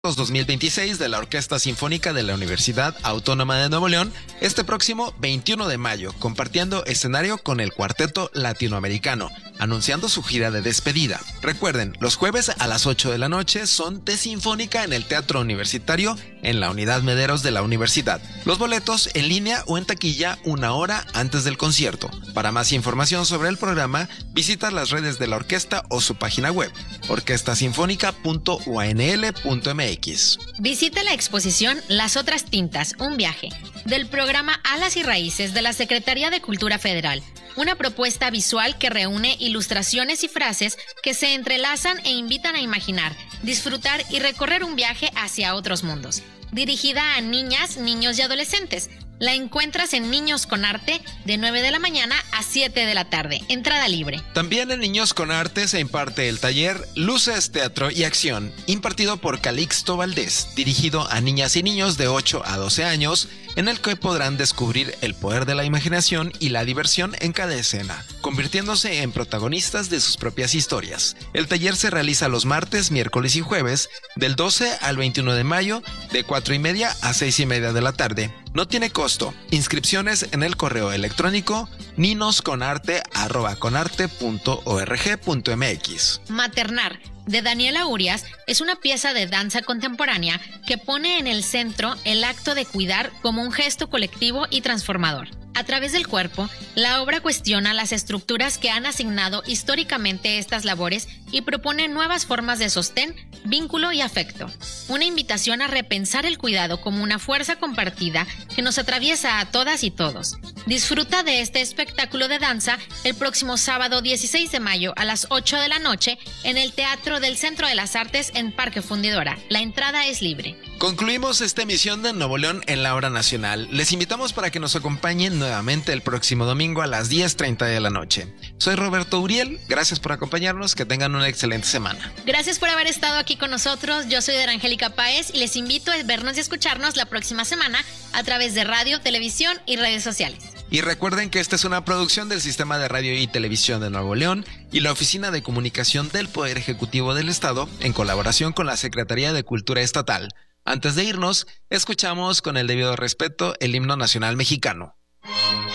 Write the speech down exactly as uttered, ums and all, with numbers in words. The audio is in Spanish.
dos mil veintiséis de la Orquesta Sinfónica de la Universidad Autónoma de Nuevo León este próximo veintiuno de mayo, compartiendo escenario con el Cuarteto Latinoamericano, anunciando su gira de despedida. Recuerden, los jueves a las ocho de la noche son de Sinfónica en el Teatro Universitario en la Unidad Mederos de la universidad. Los boletos en línea o en taquilla una hora antes del concierto. Para más información sobre el programa, visita las redes de la orquesta o su página web, orquesta sinfónica punto u a n l punto m x. Visita la exposición Las Otras Tintas, un viaje, del programa Alas y Raíces de la Secretaría de Cultura Federal, una propuesta visual que reúne ilustraciones y frases que se entrelazan e invitan a imaginar, disfrutar y recorrer un viaje hacia otros mundos. Dirigida a niñas, niños y adolescentes. La encuentras en Niños con Arte de nueve de la mañana a siete de la tarde. Entrada libre. También en Niños con Arte se imparte el taller Luces, Teatro y Acción, impartido por Calixto Valdés, dirigido a niñas y niños de ocho a doce años, en el que podrán descubrir el poder de la imaginación y la diversión en cada escena, convirtiéndose en protagonistas de sus propias historias. El taller se realiza los martes, miércoles y jueves, del doce al veintiuno de mayo, de cuatro y media a seis y media de la tarde. No tiene costo. Inscripciones en el correo electrónico ninosconarte arroba conarte punto org punto m x. Maternar, de Daniela Urias, es una pieza de danza contemporánea que pone en el centro el acto de cuidar como un gesto colectivo y transformador. A través del cuerpo, la obra cuestiona las estructuras que han asignado históricamente estas labores y propone nuevas formas de sostén, vínculo y afecto. Una invitación a repensar el cuidado como una fuerza compartida que nos atraviesa a todas y todos. Disfruta de este espectáculo de danza el próximo sábado dieciséis de mayo a las ocho de la noche en el Teatro del Centro de las Artes en Parque Fundidora. La entrada es libre. Concluimos esta emisión de Nuevo León en la hora nacional. Les invitamos para que nos acompañen nuevamente el próximo domingo a las diez treinta de la noche. Soy Roberto Uriel, gracias por acompañarnos, que tengan una excelente semana. Gracias por haber estado aquí con nosotros. Yo soy Angélica Páez y les invito a vernos y escucharnos la próxima semana a través de radio, televisión y redes sociales. Y recuerden que esta es una producción del Sistema de Radio y Televisión de Nuevo León y la Oficina de Comunicación del Poder Ejecutivo del Estado en colaboración con la Secretaría de Cultura Estatal. Antes de irnos, escuchamos con el debido respeto el himno nacional mexicano.